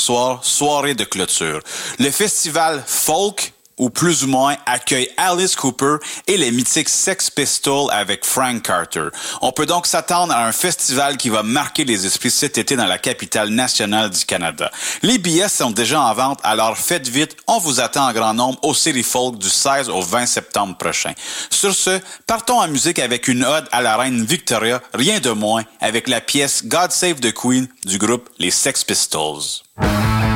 soir, soirée de clôture. Le festival folk, ou plus ou moins, accueille Alice Cooper et les mythiques Sex Pistols avec Frank Carter. On peut donc s'attendre à un festival qui va marquer les esprits cet été dans la capitale nationale du Canada. Les billets sont déjà en vente, alors faites vite, on vous attend en grand nombre au City Folk du 16 au 20 septembre prochain. Sur ce, partons en musique avec une ode à la reine Victoria, rien de moins, avec la pièce God Save the Queen du groupe Les Sex Pistols.